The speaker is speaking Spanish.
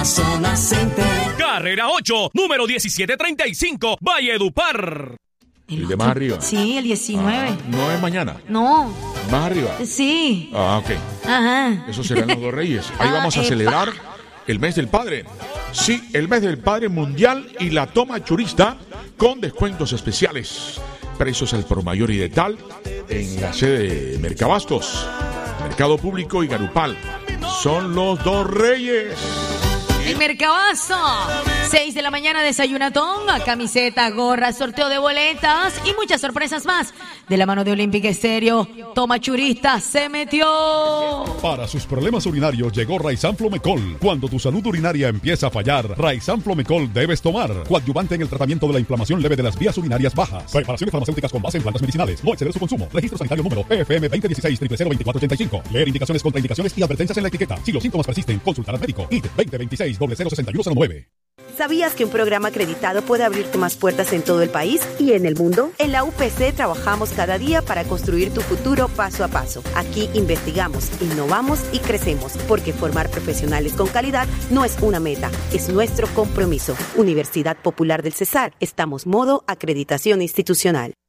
Zona Center. Carrera 8, número 1735, Valledupar. ¿El de más arriba? Sí, el 19. No es mañana. No. ¿Más arriba? Sí. Ok. Ajá. Esos serán los dos reyes. Ahí vamos a celebrar el mes del padre. Sí, el mes del padre mundial y la toma churista con descuentos especiales. Precios al por mayor y de tal en la sede de Mercabastos, Mercado Público y Garupal. Son los dos reyes. El Mercabazo, 6 de la mañana, desayunatón, camiseta, gorra, sorteo de boletas y muchas sorpresas más. De la mano de Olímpica Estéreo, Toma Churista se metió. Para sus problemas urinarios llegó Raizan Flomecol. Cuando tu salud urinaria empieza a fallar, Raizan Flomecol debes tomar. Coadyuvante en el tratamiento de la inflamación leve de las vías urinarias bajas. Preparaciones farmacéuticas con base en plantas medicinales. No exceder su consumo. Registro sanitario número PFM 2016-002485. Leer indicaciones, contraindicaciones y advertencias en la etiqueta. Si los síntomas persisten, consultar al médico. IT 2026-006109. ¿Sabías que un programa acreditado puede abrirte más puertas en todo el país y en el mundo? En la UPC trabajamos cada día para construir tu futuro paso a paso. Aquí investigamos, innovamos y crecemos, porque formar profesionales con calidad no es una meta, es nuestro compromiso. Universidad Popular del Cesar, estamos modo acreditación institucional.